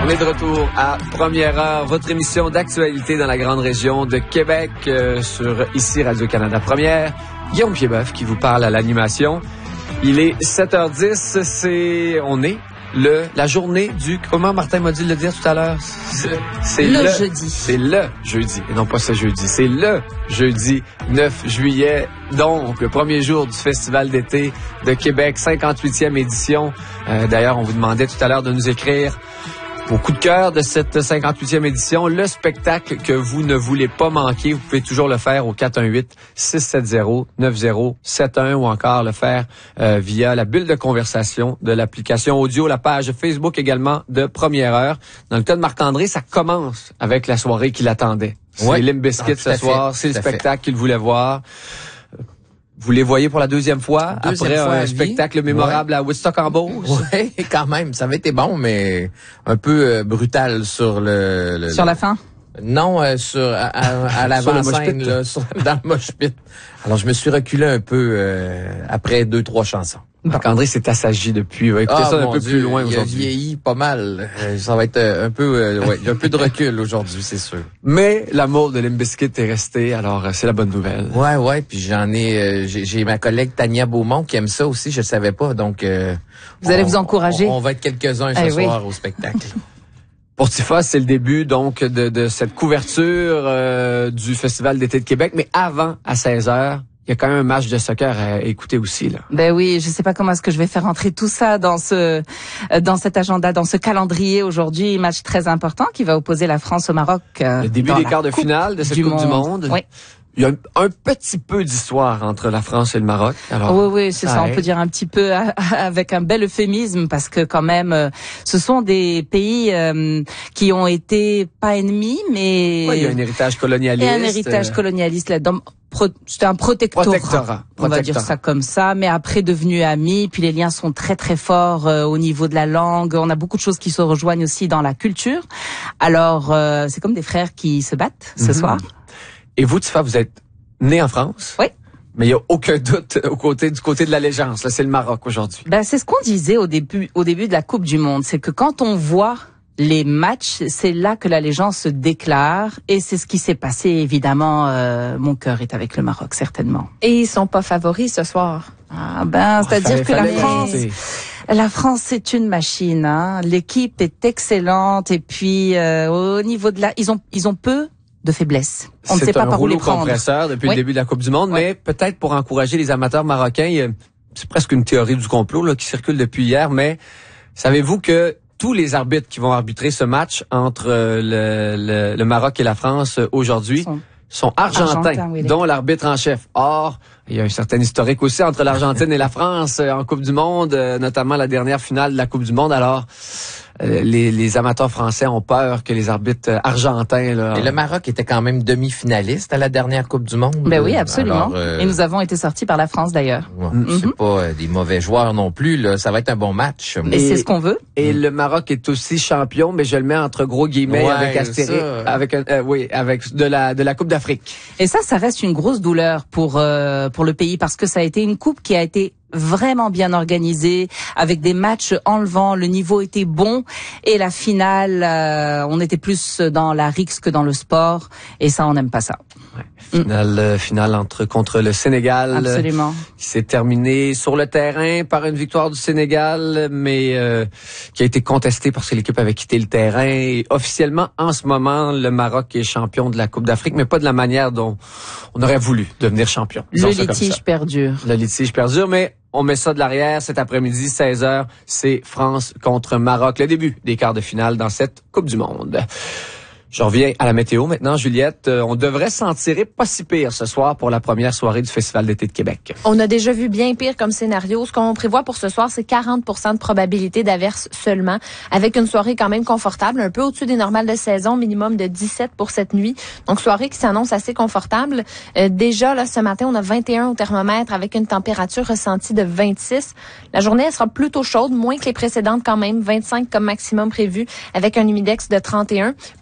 On est de retour à Première Heure, votre émission d'actualité dans la grande région de Québec sur ici Radio-Canada Première. Guillaume Piedboeuf qui vous parle à l'animation. Il est 7h10, la journée du... Comment Martin m'a dit de le dire tout à l'heure? C'est le jeudi. C'est le jeudi, et non pas ce jeudi. C'est le jeudi 9 juillet, donc le premier jour du Festival d'été de Québec, 58e édition. D'ailleurs, on vous demandait tout à l'heure de nous écrire au coup de cœur de cette 58e édition, le spectacle que vous ne voulez pas manquer. Vous pouvez toujours le faire au 418-670-9071 ou encore le faire via la bulle de conversation de l'application audio, la page Facebook également de Première Heure. Dans le cas de Marc-André, ça commence avec la soirée qu'il attendait. C'est Limp Bizkit ce soir, c'est le spectacle qu'il voulait voir. Vous les voyez pour la deuxième fois après un spectacle mémorable à Woodstock en Beauce? Oui, quand même. Ça avait été bon, mais un peu brutal sur le... Sur la fin? Non, à l'avant-scène, là, dans le mosh pit. Alors, je me suis reculé un peu après 2-3 chansons. Marc-André s'est assagi depuis. Écoutez ça un peu plus loin aujourd'hui. Il a vieilli pas mal. Ça va être un peu... il y a un peu de recul aujourd'hui, c'est sûr. Mais l'amour de Limp Bizkit est resté, alors c'est la bonne nouvelle. Ouais, puis j'ai ma collègue Tania Beaumont qui aime ça aussi, je le savais pas, donc... vous allez vous encourager. On va être quelques-uns ce soir au spectacle. Pour Tifa, c'est le début donc de cette couverture du Festival d'été de Québec, mais avant, à 16h, il y a quand même un match de soccer à écouter aussi, là. Ben oui, je sais pas comment est-ce que je vais faire entrer tout ça dans cet agenda, dans ce calendrier aujourd'hui. Match très important qui va opposer la France au Maroc. Le début des quarts de finale de cette Coupe du Monde. Oui. Il y a un petit peu d'histoire entre la France et le Maroc. Alors, oui, c'est ça. On peut dire un petit peu avec un bel euphémisme parce que quand même, ce sont des pays qui ont été pas ennemis, mais il y a un héritage colonialiste. Et un héritage colonialiste là-dedans. C'était un protectorat. On va dire ça comme ça, mais après devenus amis. Puis les liens sont très très forts au niveau de la langue. On a beaucoup de choses qui se rejoignent aussi dans la culture. Alors c'est comme des frères qui se battent ce soir. Et vous, Tifa, vous êtes né en France? Oui. Mais il n'y a aucun doute du côté de l'allégeance. Là, c'est le Maroc aujourd'hui. Ben, c'est ce qu'on disait au début de la Coupe du Monde. C'est que quand on voit les matchs, c'est là que l'allégeance se déclare. Et c'est ce qui s'est passé, évidemment. Mon cœur est avec le Maroc, certainement. Et ils sont pas favoris ce soir. C'est-à-dire que la France, c'est une machine, hein. L'équipe est excellente. Et puis, au niveau de ils ont peu de faiblesse. On ne sait pas par où les prendre. C'est un rouleau compresseur depuis le début de la Coupe du Monde, mais peut-être pour encourager les amateurs marocains, c'est presque une théorie du complot là qui circule depuis hier, mais savez-vous que tous les arbitres qui vont arbitrer ce match entre le Maroc et la France aujourd'hui sont argentins, dont l'arbitre en chef. Or, il y a un certain historique aussi entre l'Argentine et la France en Coupe du Monde, notamment la dernière finale de la Coupe du Monde. Alors, les amateurs français ont peur que les arbitres argentins... Là, et le Maroc était quand même demi-finaliste à la dernière Coupe du Monde. Ben oui, absolument. Alors, et nous avons été sortis par la France d'ailleurs. C'est pas des mauvais joueurs non plus. Là. Ça va être un bon match. Et c'est ce qu'on veut. Et le Maroc est aussi champion, mais je le mets entre gros guillemets avec Astérix, avec de la Coupe d'Afrique. Et ça reste une grosse douleur pour le pays parce que ça a été une coupe qui a été vraiment bien organisée, avec des matchs enlevants, le niveau était bon, et la finale, on était plus dans la rixe que dans le sport, et ça, on n'aime pas ça. Finale contre le Sénégal. Absolument. Qui s'est terminée sur le terrain par une victoire du Sénégal, mais qui a été contestée parce que l'équipe avait quitté le terrain. Et officiellement, en ce moment, le Maroc est champion de la Coupe d'Afrique, mais pas de la manière dont on aurait voulu devenir champion. Le litige perdure. Le litige perdure, mais on met ça de l'arrière cet après-midi, 16h. C'est France contre Maroc, le début des quarts de finale dans cette Coupe du Monde. Je reviens à la météo maintenant, Juliette. On devrait s'en tirer pas si pire ce soir pour la première soirée du Festival d'été de Québec. On a déjà vu bien pire comme scénario. Ce qu'on prévoit pour ce soir, c'est 40% de probabilité d'averse seulement, avec une soirée quand même confortable, un peu au-dessus des normales de saison, minimum de 17 pour cette nuit. Donc, soirée qui s'annonce assez confortable. Déjà, là, ce matin, on a 21 au thermomètre avec une température ressentie de 26. La journée, elle sera plutôt chaude, moins que les précédentes quand même, 25 comme maximum prévu, avec un humidex de 31. Pour la journée,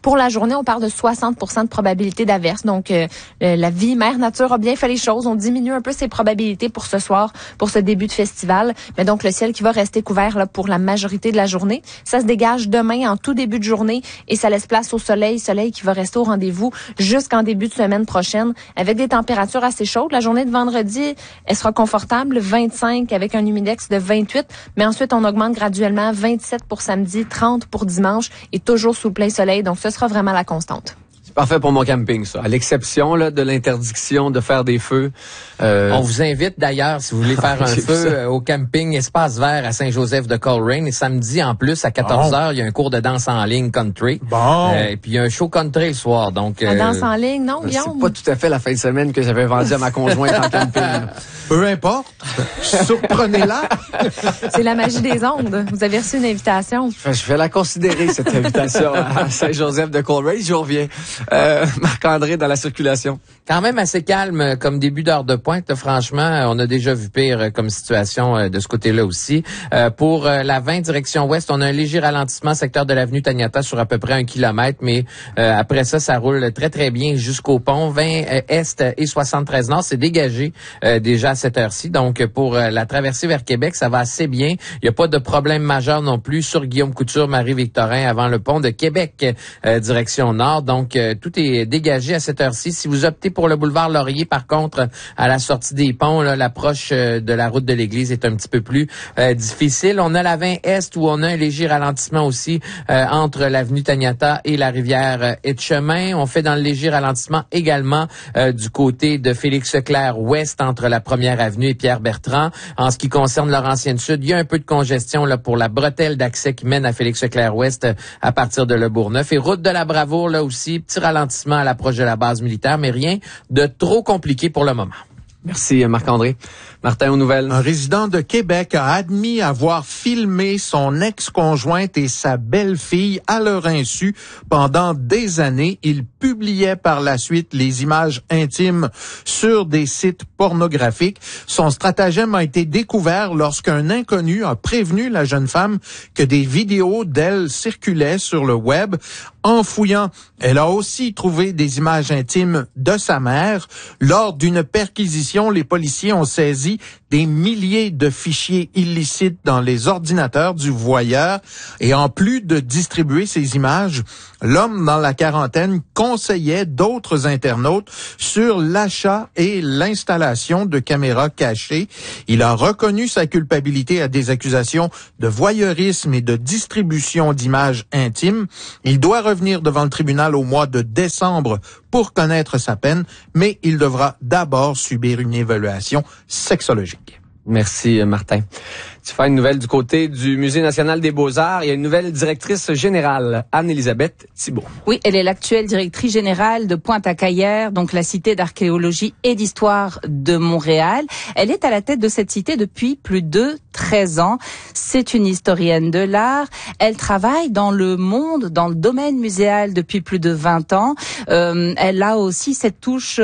journée, on parle de 60% de probabilité d'averse. Donc, la vie, Mère Nature a bien fait les choses. On diminue un peu ses probabilités pour ce soir, pour ce début de festival. Mais donc, le ciel qui va rester couvert là, pour la majorité de la journée. Ça se dégage demain en tout début de journée et ça laisse place au soleil qui va rester au rendez-vous jusqu'en début de semaine prochaine avec des températures assez chaudes. La journée de vendredi, elle sera confortable, 25 avec un humidex de 28. Mais ensuite, on augmente graduellement, 27 pour samedi, 30 pour dimanche et toujours sous le plein soleil. Donc, ce sera vraiment la constante. C'est parfait pour mon camping, ça. À l'exception là de l'interdiction de faire des feux. On vous invite d'ailleurs, si vous voulez faire un feu au camping Espace Vert à Saint-Joseph de Coleraine. Et samedi, en plus, à 14h, il y a un cours de danse en ligne country. Et puis, il y a un show country le soir. Donc, la danse en ligne, non, Guillaume? C'est pas tout à fait la fin de semaine que j'avais vendu à ma conjointe en camping. Peu importe. Surprenez-la. C'est la magie des ondes. Vous avez reçu une invitation. Je vais la considérer, cette invitation à Saint-Joseph de Coleraine. Je reviens. Marc-André dans la circulation. Quand même assez calme comme début d'heure de pointe. Là, franchement, on a déjà vu pire comme situation de ce côté-là aussi. Pour la 20 direction ouest, on a un léger ralentissement secteur de l'avenue Taniata sur à peu près 1 kilomètre, mais après ça roule très très bien jusqu'au pont. 20 est et 73 nord, c'est dégagé déjà à cette heure-ci. Donc pour la traversée vers Québec, ça va assez bien. Il n'y a pas de problème majeur non plus sur Guillaume Couture, Marie-Victorin avant le pont de Québec direction nord. Donc tout est dégagé à cette heure-ci. Si vous optez pour le boulevard Laurier, par contre, à la sortie des ponts, là, l'approche de la route de l'église est un petit peu plus difficile. On a la 20 Est où on a un léger ralentissement aussi entre l'avenue Taniata et la rivière Etchemin. On fait dans le léger ralentissement également du côté de Félix-Leclerc Ouest entre la Première Avenue et Pierre-Bertrand. En ce qui concerne Laurentienne-Sud, il y a un peu de congestion là pour la bretelle d'accès qui mène à Félix-Leclerc Ouest à partir de Le Bourgneuf. Et route de la Bravoure, là aussi, petit ralentissement à l'approche de la base militaire, mais rien de trop compliqué pour le moment. Merci Marc-André. Martin, aux nouvelles. Un résident de Québec a admis avoir filmé son ex-conjointe et sa belle-fille à leur insu pendant des années. Il publiait par la suite les images intimes sur des sites pornographiques. Son stratagème a été découvert lorsqu'un inconnu a prévenu la jeune femme que des vidéos d'elle circulaient sur le web. En fouillant, elle a aussi trouvé des images intimes de sa mère. Lors d'une perquisition, les policiers ont saisi des milliers de fichiers illicites dans les ordinateurs du voyeur. Et en plus de distribuer ces images, l'homme dans la quarantaine conseillait d'autres internautes sur l'achat et l'installation de caméras cachées. Il a reconnu sa culpabilité à des accusations de voyeurisme et de distribution d'images intimes. Il doit revenir devant le tribunal au mois de décembre pour connaître sa peine, mais il devra d'abord subir une évaluation sexologique. Merci, Martin. Tu fais une nouvelle du côté du Musée national des beaux-arts. Il y a une nouvelle directrice générale, Anne-Élisabeth Thibault. Oui, elle est l'actuelle directrice générale de Pointe-à-Caillère, donc la cité d'archéologie et d'histoire de Montréal. Elle est à la tête de cette cité depuis plus de 13 ans. C'est une historienne de l'art. Elle travaille dans le monde, dans le domaine muséal depuis plus de 20 ans. Elle a aussi cette touche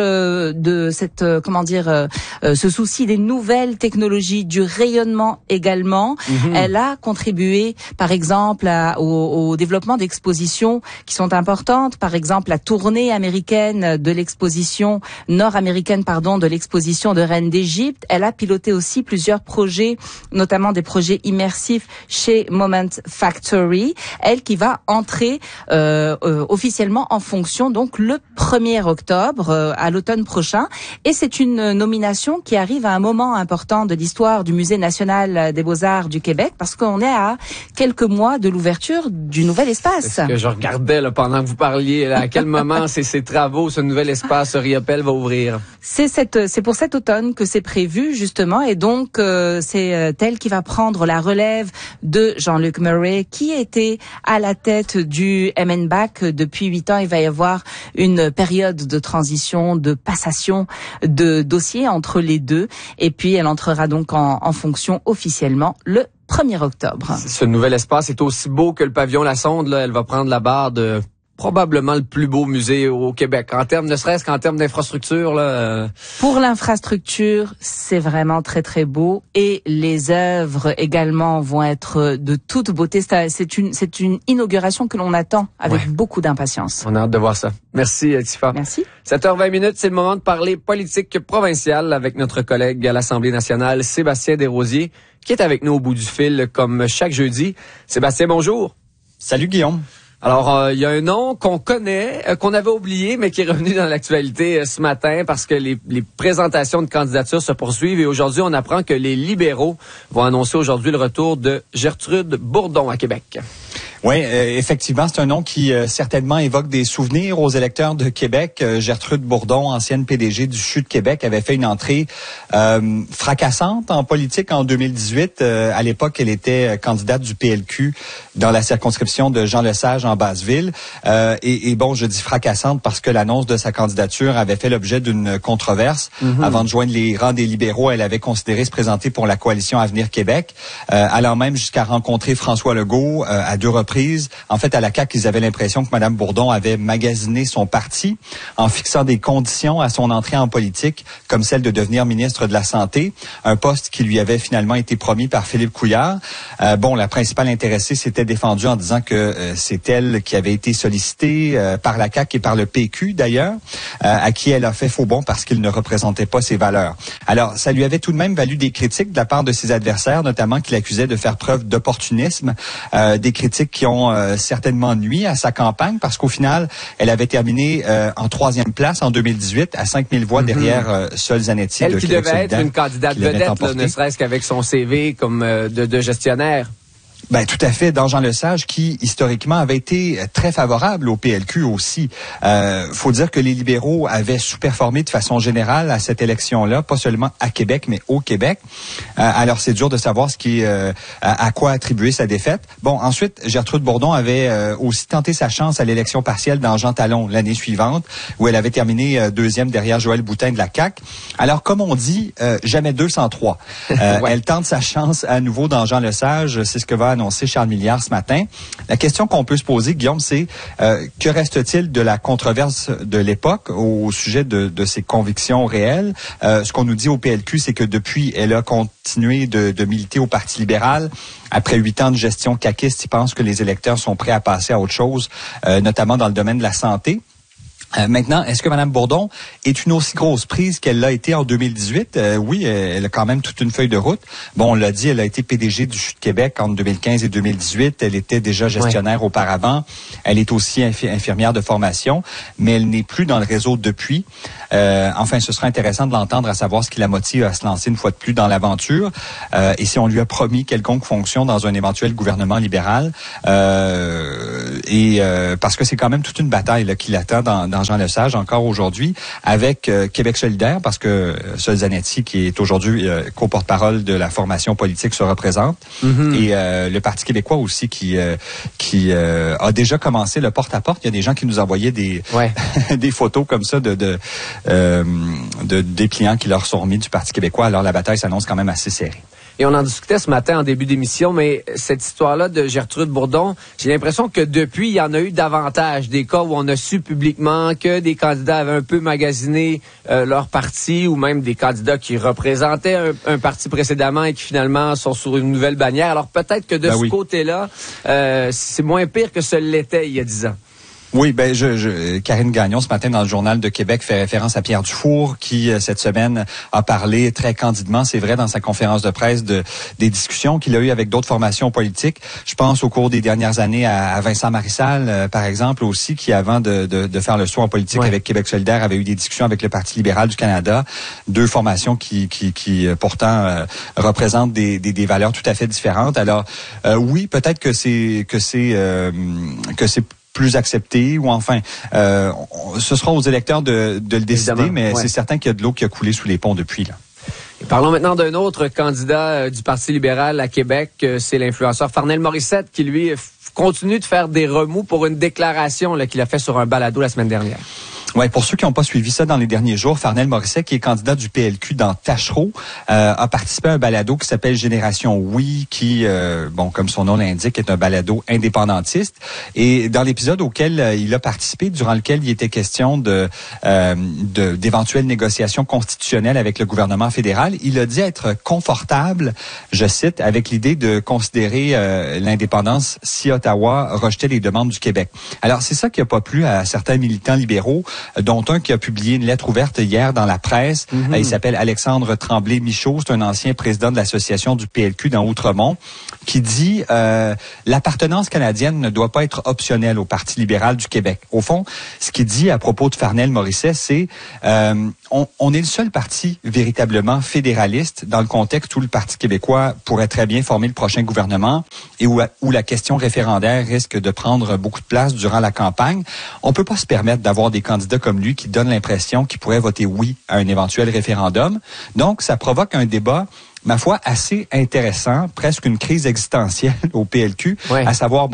de cette, ce souci des nouvelles technologies, du rayonnement également. Elle a contribué, par exemple, au développement d'expositions qui sont importantes. Par exemple, la tournée américaine de l'exposition nord-américaine, de l'exposition de Reine d'Égypte. Elle a piloté aussi plusieurs projets, notamment des projets immersifs chez Moment Factory. Elle qui va entrer officiellement en fonction donc le 1er octobre à l'automne prochain. Et c'est une nomination qui arrive à un moment important de l'histoire du Musée national des Beaux-Arts du Québec parce qu'on est à quelques mois de l'ouverture du nouvel espace. C'est ce que je regardais là, pendant que vous parliez. Là, à quel moment ces travaux, ce nouvel espace Riopelle va ouvrir? C'est pour cet automne que c'est prévu justement et donc c'est elle qui va prendre la relève de Jean-Luc Murray qui était à la tête du MNBAC depuis 8 ans. Il va y avoir une période de transition, de passation de dossiers entre les deux et puis elle entrera donc en fonction officiellement le 1er octobre. Ce nouvel espace est aussi beau que le pavillon La Sonde. Là. Elle va prendre la barre de probablement le plus beau musée au Québec, ne serait-ce qu'en termes d'infrastructure, là. Pour l'infrastructure, c'est vraiment très très beau, et les œuvres également vont être de toute beauté. C'est une inauguration que l'on attend avec beaucoup d'impatience. On a hâte de voir ça. Merci, Tifa. Merci. 7h20, c'est le moment de parler politique provinciale avec notre collègue à l'Assemblée nationale, Sébastien Desrosiers, qui est avec nous au bout du fil comme chaque jeudi. Sébastien, bonjour. Salut Guillaume. Alors, il y a un nom qu'on connaît, qu'on avait oublié, mais qui est revenu dans l'actualité ce matin parce que les présentations de candidatures se poursuivent, et aujourd'hui, on apprend que les libéraux vont annoncer aujourd'hui le retour de Gertrude Bourdon à Québec. Oui, effectivement, c'est un nom qui certainement évoque des souvenirs aux électeurs de Québec. Gertrude Bourdon, ancienne PDG du CHU de Québec, avait fait une entrée fracassante en politique en 2018. À l'époque, elle était candidate du PLQ dans la circonscription de Jean Lesage en Basse-Ville. Et bon, je dis fracassante parce que l'annonce de sa candidature avait fait l'objet d'une controverse. Avant de joindre les rangs des libéraux, elle avait considéré se présenter pour la coalition Avenir Québec, allant même jusqu'à rencontrer François Legault à 2 reprises. En fait, à la CAQ, ils avaient l'impression que Mme Bourdon avait magasiné son parti en fixant des conditions à son entrée en politique, comme celle de devenir ministre de la Santé, un poste qui lui avait finalement été promis par Philippe Couillard. Bon, la principale intéressée s'était défendue en disant que c'est elle qui avait été sollicitée par la CAQ et par le PQ d'ailleurs, à qui elle a fait faux bond parce qu'il ne représentait pas ses valeurs. Alors, ça lui avait tout de même valu des critiques de la part de ses adversaires, notamment qui l'accusaient de faire preuve d'opportunisme, des critiques qui ont certainement nui à sa campagne parce qu'au final, elle avait terminé en 3e place en 2018 à 5000 voix derrière Sol Zanetti. Elle qui devait être une candidate vedette, ne serait-ce qu'avec son CV comme de gestionnaire. Ben tout à fait, dans Jean Lesage qui historiquement avait été très favorable au PLQ aussi. Faut dire que les libéraux avaient sous-performé de façon générale à cette élection-là, pas seulement à Québec mais au Québec. Alors c'est dur de savoir à quoi attribuer sa défaite. Bon, ensuite Gertrude Bourdon avait aussi tenté sa chance à l'élection partielle dans Jean Talon l'année suivante, où elle avait terminé 2e derrière Joël Boutin de la CAQ. Alors comme on dit, jamais 2 sans 3. Elle tente sa chance à nouveau dans Jean Lesage, c'est ce que va annoncé Charles Milliard ce matin. La question qu'on peut se poser, Guillaume, c'est que reste-t-il de la controverse de l'époque au sujet de ses convictions réelles? Ce qu'on nous dit au PLQ, c'est que depuis, elle a continué de militer au Parti libéral. Après 8 ans de gestion caquiste, ils pensent que les électeurs sont prêts à passer à autre chose, notamment dans le domaine de la santé. Maintenant, est-ce que Mme Bourdon est une aussi grosse prise qu'elle l'a été en 2018? Oui, elle a quand même toute une feuille de route. Bon, on l'a dit, elle a été PDG du CHU de Québec entre 2015 et 2018. Elle était déjà gestionnaire auparavant. Elle est aussi infirmière de formation, mais elle n'est plus dans le réseau depuis. Enfin, ce sera intéressant de l'entendre à savoir ce qui la motive à se lancer une fois de plus dans l'aventure. Et si on lui a promis quelconque fonction dans un éventuel gouvernement libéral. Parce que c'est quand même toute une bataille là, qui l'attend dans Jean Lesage encore aujourd'hui, avec Québec solidaire, parce que Sol Zanetti, qui est aujourd'hui co-porte-parole de la formation politique, se représente, et le Parti québécois aussi, qui a déjà commencé le porte-à-porte. Il y a des gens qui nous envoyaient des photos comme ça de dépliants qui leur sont remis du Parti québécois. Alors la bataille s'annonce quand même assez serrée. Et on en discutait ce matin en début d'émission, mais cette histoire-là de Gertrude Bourdon, j'ai l'impression que depuis, il y en a eu davantage des cas où on a su publiquement que des candidats avaient un peu magasiné leur parti, ou même des candidats qui représentaient un parti précédemment et qui finalement sont sur une nouvelle bannière. Alors peut-être que de ce côté-là, c'est moins pire que ce l'était il y a 10 ans. Oui, ben Karine Gagnon ce matin dans le Journal de Québec fait référence à Pierre Dufour qui cette semaine a parlé très candidement, c'est vrai, dans sa conférence de presse des discussions qu'il a eues avec d'autres formations politiques. Je pense au cours des dernières années à Vincent Marissal par exemple aussi, qui avant de faire le saut en politique avec Québec solidaire avait eu des discussions avec le Parti libéral du Canada, 2 formations qui pourtant représentent des valeurs tout à fait différentes. Alors oui, peut-être que c'est plus accepté, ou enfin, ce sera aux électeurs de le décider, mais c'est certain qu'il y a de l'eau qui a coulé sous les ponts depuis là. Et parlons maintenant d'un autre candidat du Parti libéral à Québec, c'est l'influenceur Farnell Morissette, qui lui continue de faire des remous pour une déclaration qu'il a fait sur un balado la semaine dernière. Ouais, pour ceux qui n'ont pas suivi ça dans les derniers jours, Farnell Morisset, qui est candidat du PLQ dans Tachereau, a participé à un balado qui s'appelle Génération Oui, qui, comme son nom l'indique, est un balado indépendantiste. Et dans l'épisode auquel il a participé, durant lequel il était question d'éventuelles négociations constitutionnelles avec le gouvernement fédéral, il a dit être confortable, je cite, avec l'idée de considérer l'indépendance si Ottawa rejetait les demandes du Québec. Alors, c'est ça qui n'a pas plu à certains militants libéraux, dont un qui a publié une lettre ouverte hier dans la presse. Il s'appelle Alexandre Tremblay-Michaud, c'est un ancien président de l'association du PLQ dans Outremont, qui dit l'appartenance canadienne ne doit pas être optionnelle au Parti libéral du Québec. Au fond, ce qu'il dit à propos de Farnell Morisset, c'est on est le seul parti véritablement fédéraliste dans le contexte où le Parti québécois pourrait très bien former le prochain gouvernement et où la question référendaire risque de prendre beaucoup de place durant la campagne. On peut pas se permettre d'avoir des candidats comme lui qui donnent l'impression qu'ils pourraient voter oui à un éventuel référendum. Donc, ça provoque un débat, ma foi, assez intéressant, presque une crise existentielle au PLQ, à savoir,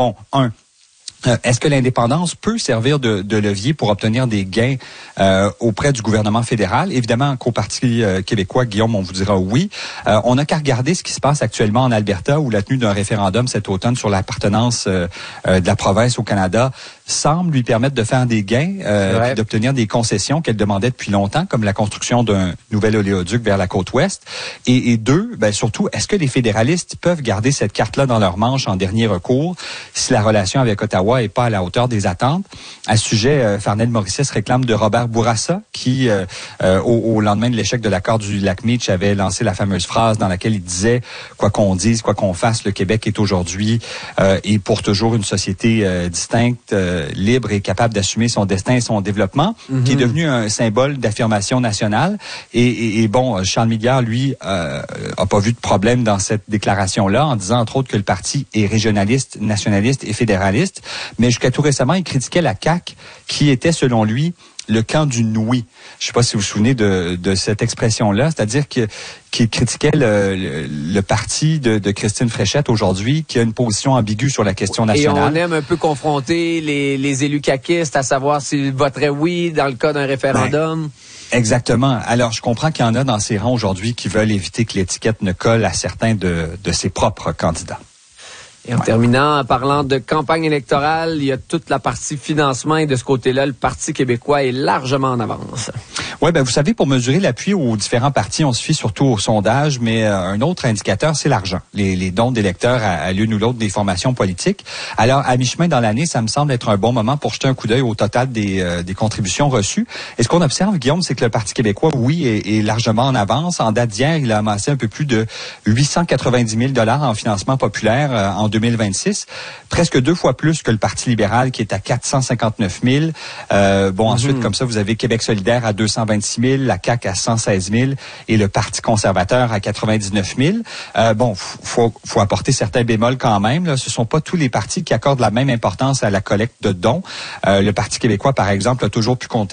est-ce que l'indépendance peut servir de levier pour obtenir des gains auprès du gouvernement fédéral? Évidemment qu'au Parti québécois, Guillaume, on vous dira oui. On n'a qu'à regarder ce qui se passe actuellement en Alberta, où la tenue d'un référendum cet automne sur l'appartenance de la province au Canada semble lui permettre de faire des gains, puis d'obtenir des concessions qu'elle demandait depuis longtemps, comme la construction d'un nouvel oléoduc vers la côte ouest. Et deux, surtout, est-ce que les fédéralistes peuvent garder cette carte-là dans leur manche en dernier recours si la relation avec Ottawa est pas à la hauteur des attentes? À ce sujet, Farnell Morisset se réclame de Robert Bourassa, qui, au lendemain de l'échec de l'accord du lac Meach, avait lancé la fameuse phrase dans laquelle il disait « Quoi qu'on dise, quoi qu'on fasse, le Québec est aujourd'hui et pour toujours une société distincte, libre et capable d'assumer son destin et son développement, qui est devenu un symbole d'affirmation nationale. Et Charles Miguel, lui, a pas vu de problème dans cette déclaration-là, en disant entre autres que le parti est régionaliste, nationaliste et fédéraliste. Mais jusqu'à tout récemment, il critiquait la CAQ, qui était, selon lui, le camp du oui. Je ne sais pas si vous vous souvenez de cette expression-là, c'est-à-dire qu'il critiquait le parti de Christine Fréchette aujourd'hui, qui a une position ambiguë sur la question nationale. Et on aime un peu confronter les élus caquistes à savoir s'ils voteraient oui dans le cas d'un référendum. Exactement. Alors, je comprends qu'il y en a dans ces rangs aujourd'hui qui veulent éviter que l'étiquette ne colle à certains de ses propres candidats. Et en terminant, en parlant de campagne électorale, il y a toute la partie financement et de ce côté-là, le Parti québécois est largement en avance. Oui, vous savez, pour mesurer l'appui aux différents partis, on se fie surtout au sondage, mais un autre indicateur, c'est l'argent. Les dons d'électeurs à l'une ou l'autre des formations politiques. Alors, à mi-chemin dans l'année, ça me semble être un bon moment pour jeter un coup d'œil au total des contributions reçues. Et ce qu'on observe, Guillaume, c'est que le Parti québécois, oui, est largement en avance. En date d'hier, il a amassé un peu plus de 890 000 $ en financement populaire en 2026, presque 2 fois plus que le Parti libéral qui est à 459 000. Ensuite, comme ça, vous avez Québec solidaire à 226 000, la CAQ à 116 000 et le Parti conservateur à 99 000. Faut apporter certains bémols quand même. Là. Ce sont pas tous les partis qui accordent la même importance à la collecte de dons. Le Parti québécois, par exemple, a toujours pu compter